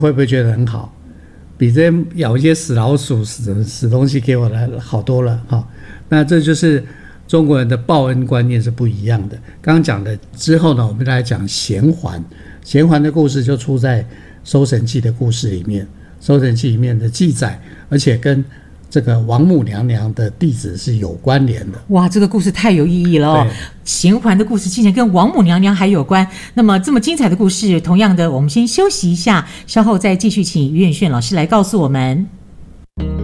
会不会觉得很好？比这咬一些死老鼠、死东西给我来好多了哈。那这就是中国人的报恩观念是不一样的。刚刚讲的之后呢，我们来讲贤环。贤环的故事就出在《搜神记》的故事里面，《搜神记》里面的记载，而且跟这个王母娘娘的弟子是有关联的。 哇，这个故事太有意义了哦！贤环的故事竟然跟王母娘娘还有关。那么这么精彩的故事，同样的，我们先休息一下，稍后再继续请于远炫老师来告诉我们。